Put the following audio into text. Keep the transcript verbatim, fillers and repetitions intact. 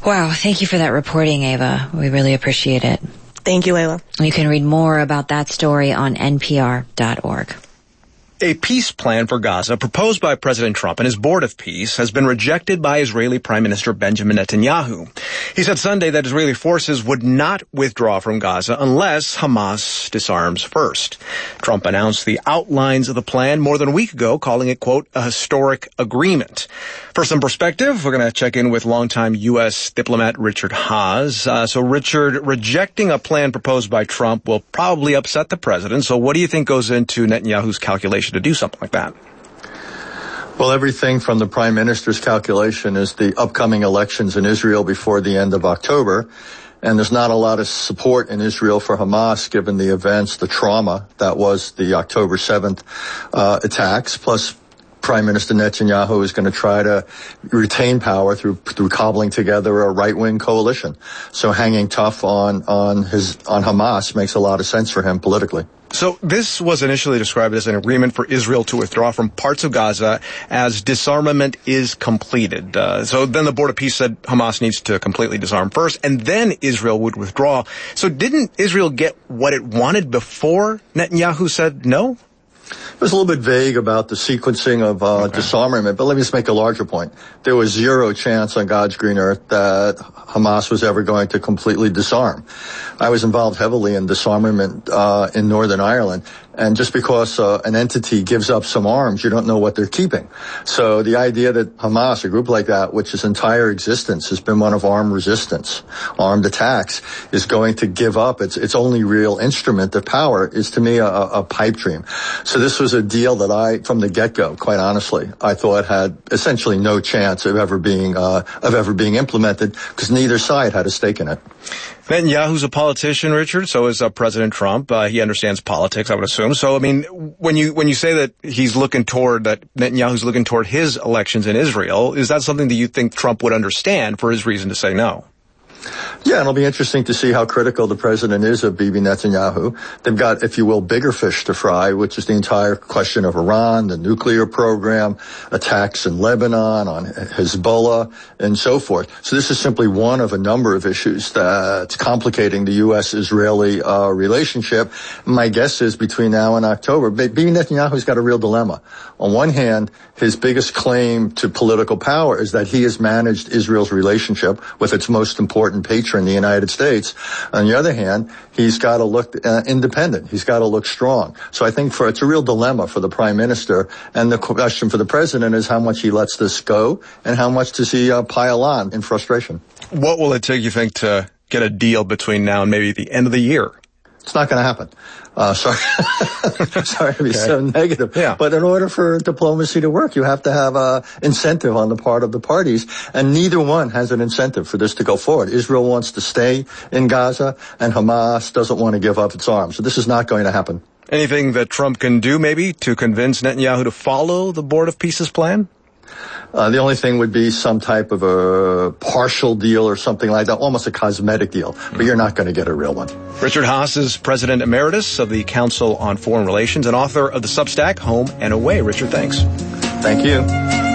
Wow, thank you for that reporting, Ava. We really appreciate it. Thank you, Layla. You can read more about that story on N P R dot org. A peace plan for Gaza proposed by President Trump and his Board of Peace has been rejected by Israeli Prime Minister Benjamin Netanyahu. He said Sunday that Israeli forces would not withdraw from Gaza unless Hamas disarms first. Trump announced the outlines of the plan more than a week ago, calling it, quote, a historic agreement. For some perspective, we're going to check in with longtime U S diplomat Richard Haass. Uh, so, Richard, rejecting a plan proposed by Trump will probably upset the president. So what do you think goes into Netanyahu's calculation to do something like that? Well, everything from the prime minister's calculation is the upcoming elections in Israel before the end of October. And there's not a lot of support in Israel for Hamas given the events, the trauma that was the October seventh uh, attacks. Plus, Prime Minister Netanyahu is going to try to retain power through through cobbling together a right-wing coalition. So hanging tough on on his on Hamas makes a lot of sense for him politically. So this was initially described as an agreement for Israel to withdraw from parts of Gaza as disarmament is completed. Uh, so then the Board of Peace said Hamas needs to completely disarm first, and then Israel would withdraw. So didn't Israel get what it wanted before Netanyahu said no? It was a little bit vague about the sequencing of uh, okay. disarmament, but let me just make a larger point. There was zero chance on God's green earth that Hamas was ever going to completely disarm. I was involved heavily in disarmament uh, in Northern Ireland, and just because uh, an entity gives up some arms, you don't know what they're keeping. So the idea that Hamas, a group like that, which its entire existence has been one of armed resistance, armed attacks, is going to give up its its only real instrument of power is, to me, a, a pipe dream. So this was a deal that I, from the get-go, quite honestly, I thought had essentially no chance of ever being uh, of ever being implemented because neither side had a stake in it. Netanyahu's a politician, Richard. So is uh, President Trump. Uh, he understands politics, I would assume. So, I mean, when you when you say that he's looking toward, that Netanyahu's looking toward his elections in Israel, is that something that you think Trump would understand for his reason to say no? Yeah, and it'll be interesting to see how critical the president is of Bibi Netanyahu. They've got, if you will, bigger fish to fry, which is the entire question of Iran, the nuclear program, attacks in Lebanon, on Hezbollah, and so forth. So this is simply one of a number of issues that's complicating the U S Israeli uh, relationship. My guess is between now and October, Bibi Netanyahu's got a real dilemma. On one hand, his biggest claim to political power is that he has managed Israel's relationship with its most important patron, the United States. On the other hand, he's got to look uh, independent. He's got to look strong. So I think for it's a real dilemma for the prime minister. And the question for the president is how much he lets this go and how much does he uh, pile on in frustration. What will it take, you think, to get a deal between now and maybe the end of the year? It's not going to happen. Uh, sorry, sorry to be okay. so negative. Yeah. But in order for diplomacy to work, you have to have a incentive on the part of the parties, and neither one has an incentive for this to go forward. Israel wants to stay in Gaza, and Hamas doesn't want to give up its arms. So this is not going to happen. Anything that Trump can do, maybe, to convince Netanyahu to follow the Board of Peace's plan? Uh, the only thing would be some type of a partial deal or something like that, almost a cosmetic deal. But you're not going to get a real one. Richard Haass is President Emeritus of the Council on Foreign Relations and author of the Substack, Home and Away. Richard, thanks. Thank you.